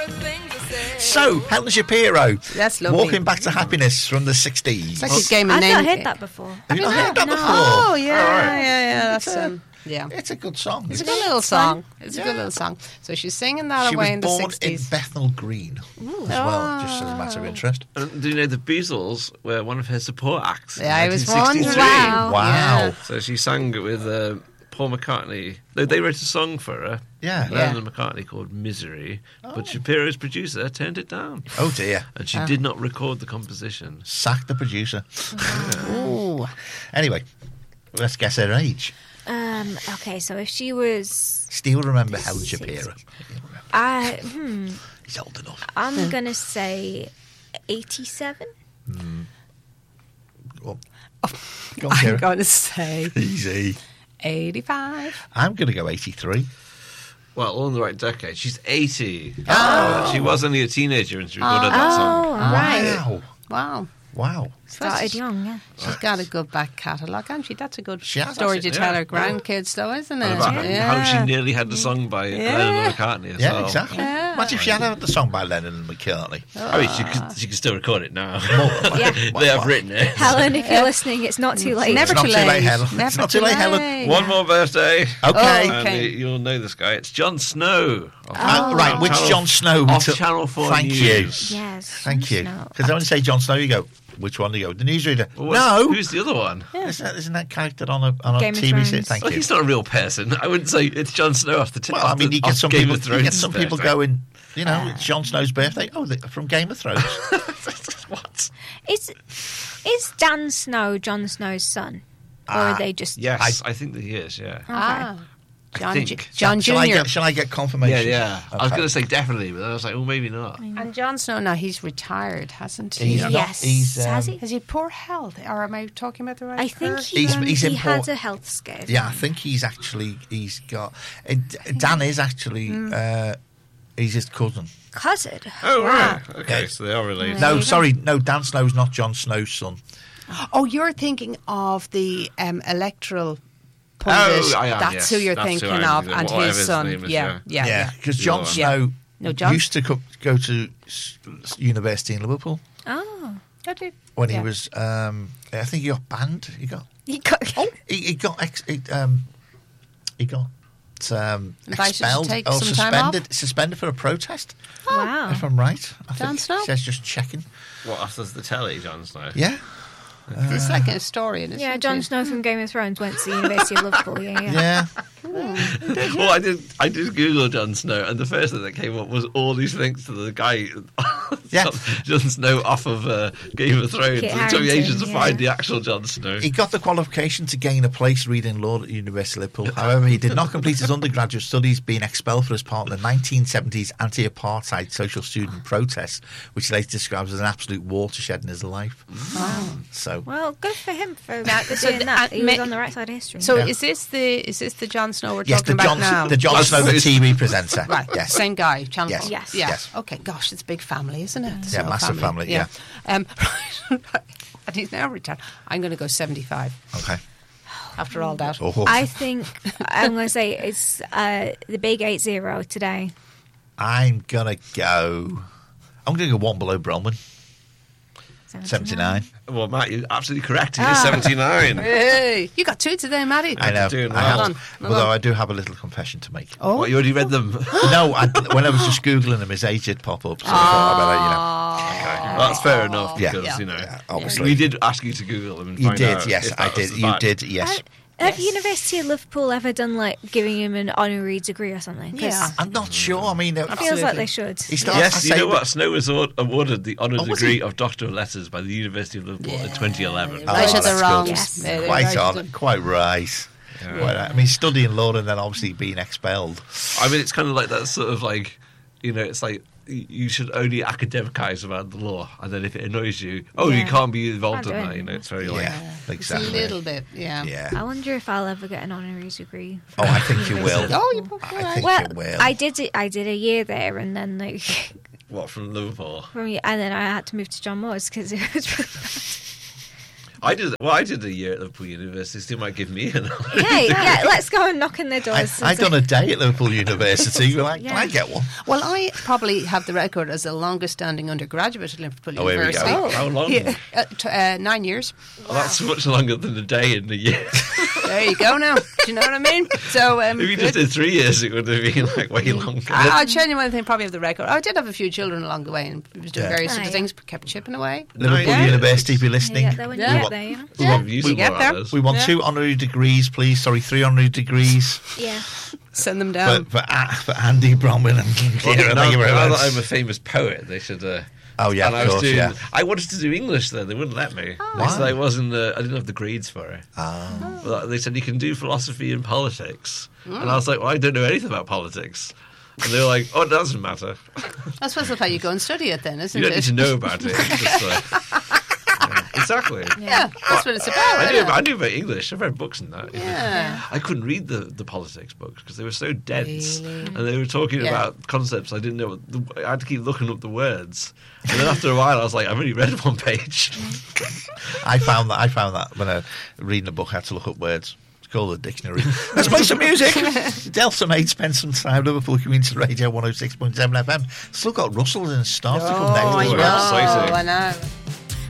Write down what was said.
So, Helen Shapiro. That's lovely. Walking Back to Happiness from the 60s. It's like a game of I've name. not heard that before. Have you not heard that before? Oh, yeah, All right. yeah. That's yeah. It's a good song. It's a good little song. It's a good little song. So she's singing that She away was in the born 60s. in Bethnal Green as well, just as a matter of interest. And do you know the Beatles were one of her support acts? Yeah, I in was 1963. wondering. Wow. So she sang it with Paul McCartney. They wrote a song for her. Yeah. Lennon and McCartney called Misery, but Shapiro's producer turned it down. Oh, dear. And she did not record the composition. Sack the producer. Ooh. Anyway, let's guess her age. Okay, so if she was... Still remember Helen Shapiro. He's old enough. I'm going to say 87. Well, go on, I'm Kira. going to say Easy. 85. I'm going to go 83. Well, all in the right decade. She's 80. Oh. She was only a teenager when she recorded that song. Right. Wow. Wow. Wow. Started young, yeah. She's got a good back catalogue, hasn't she? That's a good She has, story to actually, tell yeah. her grandkids, though, isn't it? And about how she nearly had the song by Lennon and McCartney as Yeah, well. exactly. Yeah. Imagine if she had had the song by Lennon and McCartney. I mean, she can still record it now. Yeah. They have written it. Helen, if you're listening, it's not too late. Never It's not too too late, late. Helen. Never It's not too late, Helen. late. One more birthday. Okay. Oh. And you'll know this guy. It's Jon Snow. Right, which Channel- Jon Snow? Off took- Channel 4 Thank News. you. Yes. Thank you. No. Because when you say Jon Snow, you go, which one do you go? The newsreader. Well, No. Who's the other one? Isn't that character on a Game of TV series? Thrones. Thank Well, you. he's not a real person. I wouldn't say it's Jon Snow off the tip. Well, I mean, you get some Game people. of You Thrones get some people birthday. going. You know, it's Jon Snow's birthday. Oh, from Game of Thrones. What? Is Dan Snow Jon Snow's son? Or are they just... Yes, I think that he is. Yeah. Ah. John, think. John Shall Jr. shall I get confirmation? Yeah. I was Okay. going to say definitely, but I was like, oh, maybe not. And Jon Snow, now he's retired, hasn't he? He's not- Yes. he's, Has he? Has he poor health? Or am I talking about the right I think person? He's he in had Port- a health scare. Yeah, I think he's got. Dan is actually. He's his cousin. Cousin. Oh, right. Wow. Okay, Yeah. so they are related. No, sorry, no. Dan Snow's not Jon Snow's son. Oh, you're thinking of the electoral pundit. Oh, I am, That's yes. who you're That's who thinking I'm of, thinking of. and Whatever his his son. name is, Yeah. Because The Jon other one. Snow No, Jon- used to go to university in Liverpool Oh. when he Yeah. was. I think he got banned. He got. He got... He got. He got. Invited to Expelled take or some time off? suspended for a protest. Wow. If I'm right, I Jon think. Snow? Says just checking. What, after the telly, Jon Snow? Yeah, It's like a historian, isn't Yeah, it? Jon Snow from Game of Thrones went to the University of Liverpool. Yeah. yeah. Well, I did Google Jon Snow, and the first thing that came up was all these links to the guy, Yeah. Jon Snow off of Game of Thrones. Kit It took me ages to Harington, find yeah. the actual Jon Snow. He got the qualification to gain a place reading law at University of Liverpool. However, he did not complete his undergraduate studies, being expelled for his part in the 1970s anti-apartheid social student protests, which he later describes as an absolute watershed in his life. So, Well, good for him for so doing that. He ma- was on the right side of history. So Yeah. is this the Jon Snow we're yes, talking the about now? Jon Snow, the TV presenter. Right, Yes. same guy, Channel Yes. 4. Yes. Yeah. Yes. Okay, gosh, it's a big family, isn't it? The Yeah, Snow massive family, yeah. Right. And he's now retired. I'm going to go 75 Okay. after all that. Oh. I think I'm going to say it's the big 80 today. I'm going to go one below Bronwyn. 79. Well, Matt, you're absolutely correct. He is 79. Hey, you got two today, Matty. I know. doing I well. have. Well done, well Although done. I do have a little confession to make. Oh, What, you already read them? No, when I was just Googling him, his age did pop up. So I thought I better, That's fair enough, Yeah. because, Yeah. you know, Yeah, obviously. we did ask you to Google them and You find did, out yes, if I that was did. the You fact. did, yes. Have University of Liverpool ever done like giving him an honorary degree or something? 'Cause Yeah. I'm not sure. I mean, it feels like they should. He starts Yes, to you say know that- what? Snow was awarded the honour was degree he? of Doctor of Letters by the University of Liverpool in 2011. Oh, right at the that's wrongs. good. Yes. Yeah, Quite right on, at the- quite right. Quite right. I mean, studying law and then obviously being expelled. I mean, it's kind of like that sort of like, you know, it's like you should only academicise about the law, and then if it annoys you, you Yeah. can't be involved Can't in do that. You know, anything. it's very like. Yeah, It's a exactly. little bit, yeah. Yeah. I wonder if I'll ever get an honorary degree. Oh, I think you will. Oh, you I think Well, you will. I did it. I did a year there, and then like, What, from Liverpool? and then I had to move to John Moores because it was really bad. I did a year at Liverpool University. So you might give me an. Yeah, let's go and knock on their doors. I'd done a day at Liverpool University. We're like, can I get one? Well, I probably have the record as the longest-standing undergraduate at Liverpool Oh, here we go. University. Oh. How long? Yeah, 9 years. Well, that's much longer than a day in a year. There you go now. Do you know what I mean? So If you just did 3 years, it would have been like way longer. I genuinely think probably have the record. I did have a few children along the way and was doing Yeah. various Oh, sort of yeah. things, but kept chipping away. Liverpool Yeah. University, if you're listening. Yeah, there when you Yeah. get there, you know. We want, Use we it get more there. others. we want Yeah. 2 honorary degrees, please. Sorry, 3 honorary degrees Yeah. Send them down. for Andy Bronwyn and Well, Kira. now, Thank you very now much. that I'm a famous poet, they should. Oh, yeah, and of I was course, doing. yeah. I wanted to do English then. They wouldn't let me. They Why? said I wasn't. I didn't have the grades for it. Oh. But they said you can do philosophy and politics, and I was like, well, I don't know anything about politics. And they were like, oh, it doesn't matter. I suppose that's how you go and study it then, isn't You don't it? need to know about it. It's just, yeah, exactly. Yeah, that's what it's about. I knew about English. I've read books and that. you know. Yeah. I couldn't read the politics books because they were so dense, Really? and they were talking Yeah. about concepts I didn't know. I had to keep looking up the words, and then after a while, I was like, I've only read one page. I found that when reading a book, I had to look up words. It's called a dictionary. Let's play some music. Delta Mate spent some time Liverpool Community Radio 106.7 FM. Still got Russell and Stars to come next I as know, well. Exciting. I know.